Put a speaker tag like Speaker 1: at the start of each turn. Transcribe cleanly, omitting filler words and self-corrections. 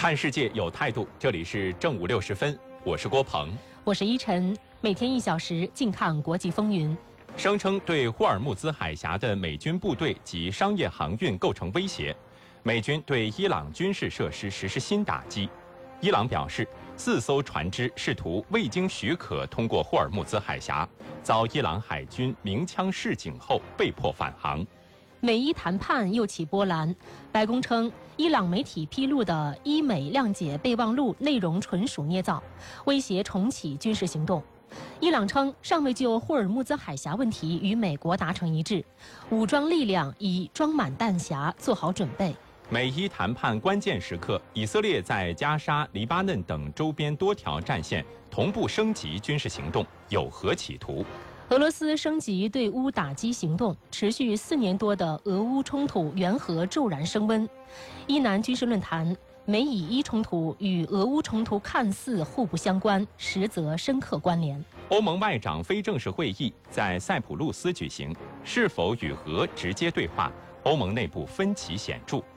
Speaker 1: 看世界有态度，这里是正午60分，我是郭鹏，
Speaker 2: 我是依晨，每天1小时，静看国际风云。
Speaker 1: 声称对霍尔木兹海峡的美军部队及商业航运构成威胁，美军对伊朗军事设施实施新打击。伊朗表示，4艘船只试图未经许可通过霍尔木兹海峡，遭伊朗海军鸣枪示警后被迫返航。
Speaker 2: 美伊谈判又起波澜，白宫称伊朗媒体披露的伊美谅解备忘录内容纯属捏造，威胁重启军事行动。伊朗称尚未就霍尔木兹海峡问题与美国达成一致，武装力量已装满弹匣，做好准备。
Speaker 1: 美伊谈判关键时刻，以色列在加沙、黎巴嫩等周边多条战线同步升级军事行动，有何企图？
Speaker 2: 俄罗斯升级对乌打击行动，持续4年多的俄乌冲突缘河骤然升温。伊南军事论坛，美以伊冲突与俄乌冲突看似互不相关，实则深刻关联。
Speaker 1: 欧盟外长非正式会议在塞浦路斯举行，是否与俄直接对话？欧盟内部分歧显著。